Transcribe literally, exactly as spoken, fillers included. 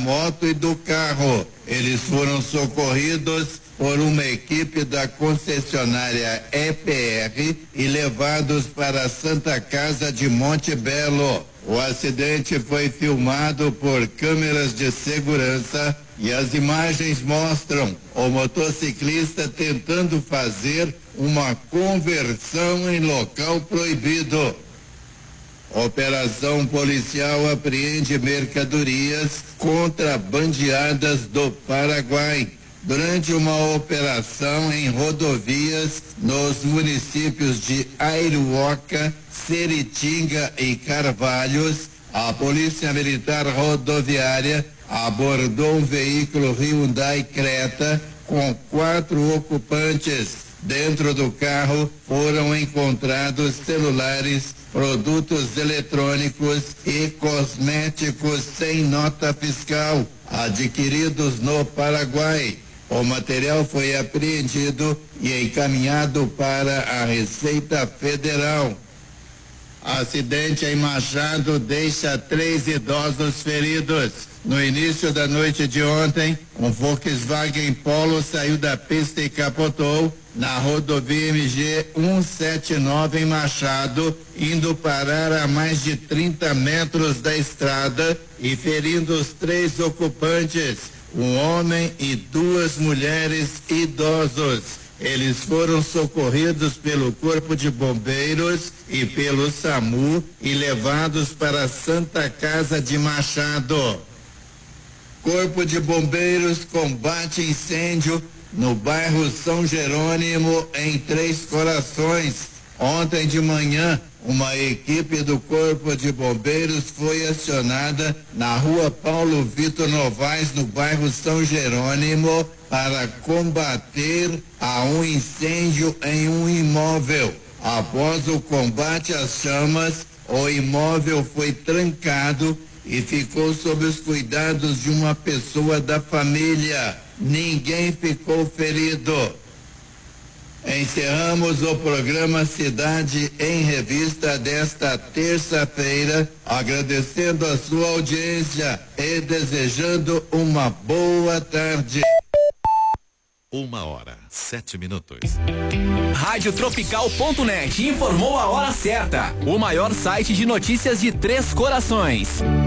moto e do carro. Eles foram socorridos por uma equipe da concessionária E P R e levados para a Santa Casa de Monte Belo. O acidente foi filmado por câmeras de segurança e as imagens mostram o motociclista tentando fazer uma conversão em local proibido. Operação policial apreende mercadorias contrabandeadas do Paraguai. Durante uma operação em rodovias nos municípios de Airuoca, Seritinga e Carvalhos, a Polícia Militar Rodoviária abordou um veículo Hyundai Creta com quatro ocupantes. Dentro do carro foram encontrados celulares, produtos eletrônicos e cosméticos sem nota fiscal, adquiridos no Paraguai. O material foi apreendido e encaminhado para a Receita Federal. Acidente em Machado deixa três idosos feridos. No início da noite de ontem, um Volkswagen Polo saiu da pista e capotou na rodovia M G cento e setenta e nove em Machado, indo parar a mais de trinta metros da estrada e ferindo os três ocupantes, um homem e duas mulheres idosos. Eles foram socorridos pelo Corpo de Bombeiros e pelo SAMU e levados para a Santa Casa de Machado. Corpo de Bombeiros combate incêndio no bairro São Jerônimo, em Três Corações. Ontem de manhã, uma equipe do Corpo de Bombeiros foi acionada na rua Paulo Vitor Novaes, no bairro São Jerônimo, para combater a um incêndio em um imóvel. Após o combate às chamas, o imóvel foi trancado e ficou sob os cuidados de uma pessoa da família. Ninguém ficou ferido. Encerramos o programa Cidade em Revista desta terça-feira, agradecendo a sua audiência e desejando uma boa tarde. Uma hora, sete minutos. Rádio Tropical ponto net informou a hora certa. O maior site de notícias de Três Corações.